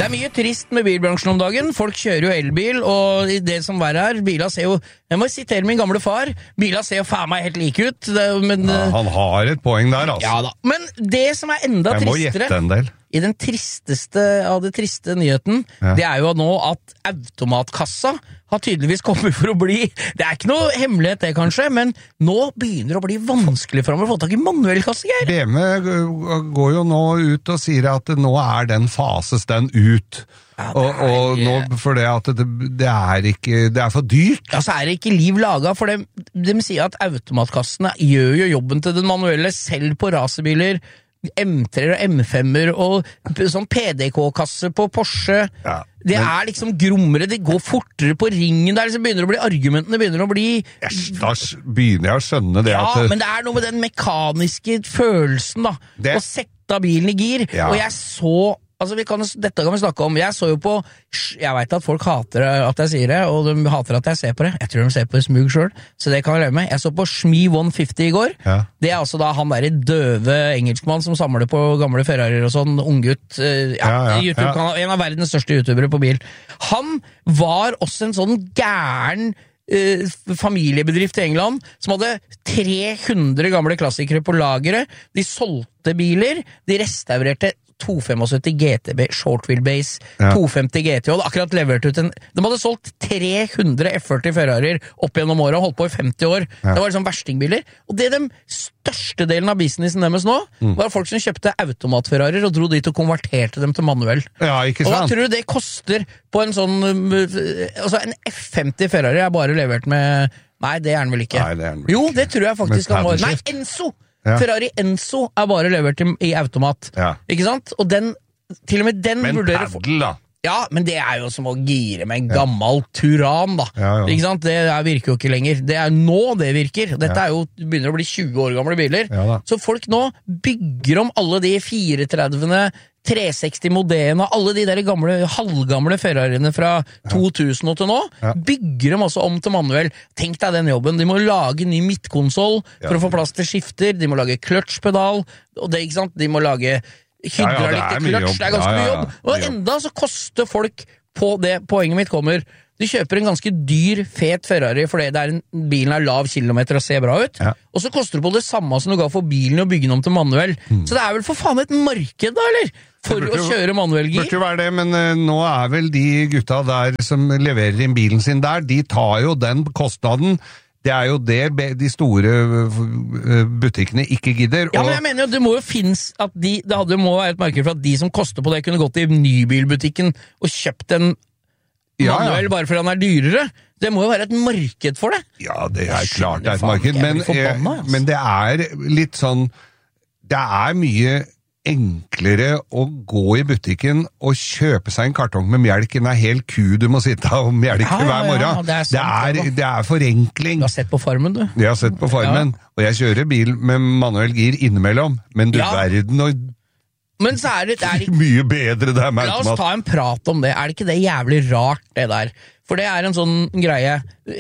er mye trist med bilbransjen om dagen. Folk kjører jo elbil, og det som verre er, biler ser jo, jeg må sitere min gamle far, biler ser jo faen meg helt like ut. Han har et poeng der, altså. Ja da. Men det som er enda tristere... Jeg må gjette en del. I den tristeste av det triste nyheten, det er jo nå at automatkassa har tydeligvis kommet for å bli. Det er ikke noe hemmelighet det kanskje, men nå begynner det å bli vanskelig for ham å få tak i manuellkasse, Geir. BMW går jo nå ut og sier at nå er den fases den ut. Ja, og nå, for det at det er for dyrt. Ja, så er det ikke liv laget, for de sier at automatkassene gjør jo jobben til den manuelle selv på racerbiler, M3 og M5-er og sånn PDK-kasse på Porsche. Ja, det er liksom grommere, det går fortere på ringen, der liksom begynner å bli argumentene begynner å bli... Da begynner jeg å skjønne det at... Ja, men det er noe med den mekaniske følelsen da, å sette bilen i gir, og jeg så... Altså, dette kan vi snakke om. Jeg så jo på, jeg vet at folk hater at jeg sier det, og de hater at jeg ser på det. Jeg tror de ser på det smug selv, så det kan jeg leve med. Jeg så på Shmi 150 i går. Ja. Det er altså da han der døve engelskmann som samler på gamle Ferrarier og sånn, unggutt, en av verdens største youtubere på bil. Han var også en sånn gæren familiebedrift i England som hadde 300 gamle klassikere på lageret. De solgte biler, de restaurerte 275 GTB short wheelbase, 250 GT, og akkurat levert ut de hadde solgt 300 F40 Ferrarier opp gjennom året, og holdt på i 50 år. Det var liksom verstingbiler, og det den største delen av businessen deres nå, var folk som kjøpte automat-Ferrarier og dro dit og konverterte dem til manuell. Ja, ikke sant? Og hva tror du det koster på en sånn, altså en F50 Ferrari er bare levert med, nei, det er den vel ikke. Nei, jo, det tror jeg faktisk han var. Nei, Enzo! Ja. Ferrari Enzo er bare levert i automat, ikke sant? Og til og med den men vurderer... paddle da? Ja, men det er jo som å gire med en gammel Turan da, ikke sant? Det virker jo ikke lenger. Det er nå det virker. Dette er jo, begynner å bli 20 år gamle biler. Så folk nå bygger om alle de 430-ene, 360 Modena, alle de der gamle, halvgamle Ferrariene fra 2000 og til nå, bygger dem også om til manuell. Tenk deg den jobben. De må lage ny midtkonsol for å få plass til skifter, de må lage kløtsjpedal, og det, ikke sant? De må lage hydraulikk til kløtsj, det er ganske mye jobb. Og enda så koster folk på det, poenget mitt kommer, du kjøper en ganske dyr, fet Ferrari fordi bilen er lav kilometer og ser bra ut, og så koster det på det samme som du ga for bilen å bygge den om til manuell. Så det er vel for faen et marked da, eller? For å kjøre manuellgir. Burde jo være det, men nå er vel de gutta der som leverer inn bilen sin der, de tar jo den kostnaden. Det er jo det de store butikkene ikke gidder. Ja, men jeg mener jo, det må jo finnes at det må være et marked for at de som koster på det kunne gått i nybilbutikken og kjøpt en manuell bare fordi han er dyrere. Det må jo være et marked for det. Ja, det er klart det er et marked, men det er litt sånn, det er mye enklere å gå i butikken og kjøpe seg en kartong med melk enn en hel ku du må sitte og melke hver morgen. Det er forenkling. Du har sett på Farmen, du. Jeg har sett på Farmen, og jeg kjører bil med manuell gir innimellom, men du verden og men så er det mye bedre der med automat. La oss ta en prat om det. Er det ikke det jævlig rart, det der? For det er en sånn greie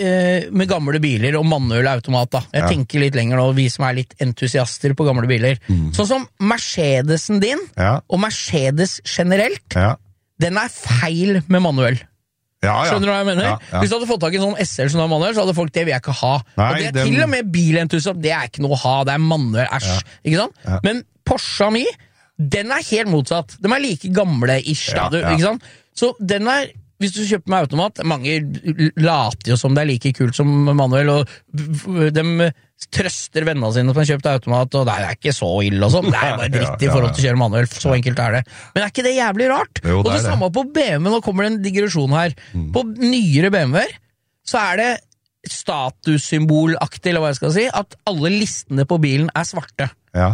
med gamle biler og manuell automat da. Jeg tenker litt lenger nå, vi som er litt entusiaster på gamle biler. Sånn som Mercedesen din, og Mercedes generelt, den er feil med manuell. Skjønner du hva jeg mener? Hvis du hadde fått tak i en sånn SL som er manuell, så hadde folk det vil jeg ikke ha. Og det er til og med bilentusiast, det er ikke noe å ha, det er manuell, ikke sant? Men Porsche mi, den er helt motsatt. De er like gamle-ish, ikke sant? Så den er, hvis du kjøper med automat, mange later jo som det er like kult som manuell, og de trøster vennene sine som har kjøpt automat, og det er ikke så ille og sånn. Det er bare dritt i forhold til å kjøre manuell, så enkelt er det. Men er ikke det jævlig rart? Jo, og det samme på BMW, nå kommer det en digresjon her. På nyere BMW-er, så er det statussymbolaktig, eller hva jeg skal si, at alle listene på bilen er svarte.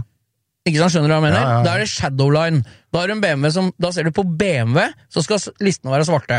Ikke sant, skjønner du hva jeg mener? Da er det Shadowline. Da har du en BMW da ser du på BMW, så skal listene være svarte.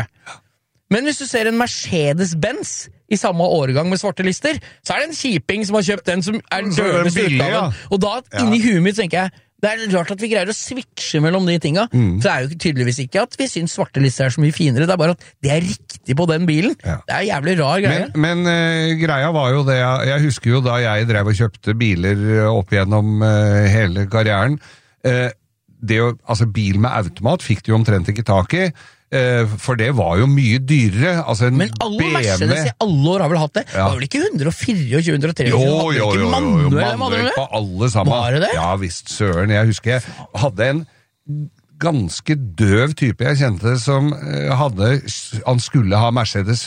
Men hvis du ser en Mercedes-Benz i samme årgang med svarte lister, så er det en kjiping som har kjøpt den som er dødeste utgaven. Og da, inni huet mitt, tenker jeg, det er rart at vi greier å switche mellom de tinga. For det er jo tydeligvis ikke at vi synes svarte lister er så mye finere, det er bare at det er riktig på den bilen. Det er jævlig rar greie. Men greia var jo det, jeg husker jo da jeg drev og kjøpte biler opp gjennom hele karrieren, altså bil med automat fikk du jo omtrent ikke tak i, for det var jo mye dyrere. Altså men alle Mercedes i alle år har vel hatt det? Det var vel ikke 124, 123? Jo, manuelt på alle sammen. Var det det? Ja, visst, søren. Jeg husker jeg hadde en ganske døv type jeg kjente som han skulle ha Mercedes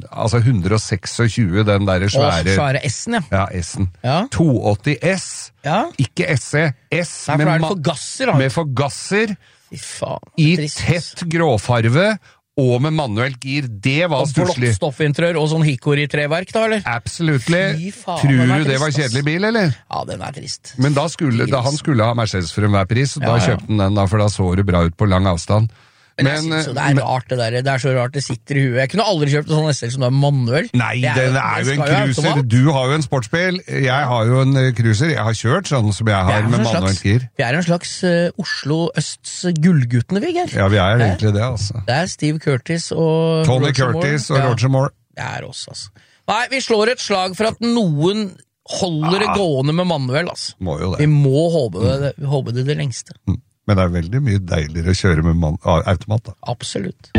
126, den der svære S-en, ja. Ja, S-en. Ja. 280 S, ikke SE. S med forgasser i tett gråfarve og med manuelt gir. Det var stusslig. Og blått stoffinteriør og sånn hickory-treverk da, eller? Absolutely. Tror du det var kjedelig bil, eller? Ja, den trist. Men da han skulle ha Mercedes for enhver pris, da kjøpte han den da, for da så det bra ut på lang avstand. Men jeg synes jo det rart det der, det så rart det sitter i huet. Jeg kunne aldri kjøpt en sånn SL som manuell. Nei, den jo en cruiser. Du har jo en sportsbil, jeg har jo en cruiser. Jeg har kjørt sånn som jeg har med manuelt gir. Vi en slags Oslo Østs gullguttene, vi, Geir. Ja, vi egentlig det, altså. Det Steve Curtis og Tony Curtis og Roger Moore. Det oss, altså. Nei, vi slår et slag for at noen holder det gående med manuell, altså. Må jo det. Vi må håpe det lengste. Men det veldig mye deiligere å kjøre med automat, da. Absolutt.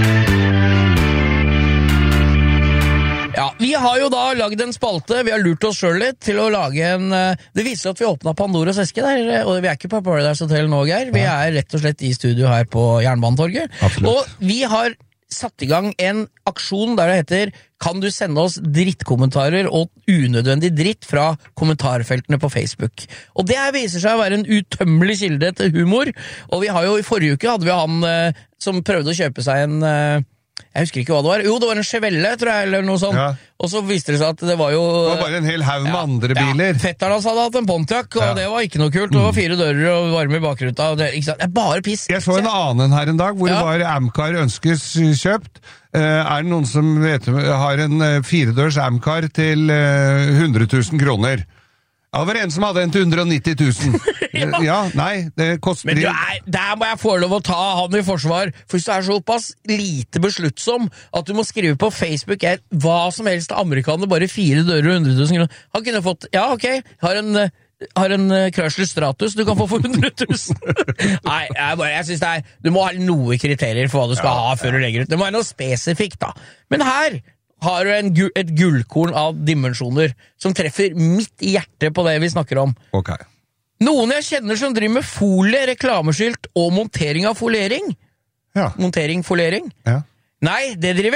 Ja, vi har jo da laget en spalte, vi har lurt oss selv litt til å lage en... Det viser at vi åpnet Pandoras eske der, og vi ikke på Paradise Hotel nå, Geir. Vi rett og slett i studio her på Jernbanetorget. Absolutt. Og vi har satt i gang en aksjon der det heter «Kan du sende oss drittkommentarer og unødvendig dritt fra kommentarfeltene på Facebook?» Og det viser seg å være en utømmelig kilde til humor, og vi har jo i forrige uke hadde vi han som prøvde å kjøpe seg en... Jeg husker ikke hva det var. Jo, det var en Chevelle, tror jeg, eller noe sånt. Ja. Og så viste det seg at det var jo... Det var bare en hel haug med andre biler. Ja, fetteren hans hadde hatt en Pontiac, og det var ikke noe kult. Det var 4 dører og varme i bakruta. Det er bare piss. Jeg så en annen her en dag, hvor det var Amcar ønskes kjøpt. Det noen som har en 4-dørs Amcar til 100 000 kroner? Ja, det var en som hadde en til 190 000. Ja, nei, det koster... Men der må jeg få lov å ta han i forsvar, for hvis du såpass lite besluttsom at du må skrive på Facebook hva som helst av amerikaner, bare 4 dører og 100 000 kroner. Han kunne fått, ja, ok, har en Chrysler Stratus du kan få for 100 000. Nei, jeg synes du må ha noe kriterier for hva du skal ha før du legger ut. Det må være noe spesifikt da. Men her har du et gullkorn av dimensjoner som treffer midt i hjertet på det vi snakker om. Ok. Noen jeg kjenner som driver med folie, reklameskilt og montering av folering. Ja. Montering, folering. Ja. Nei, det driver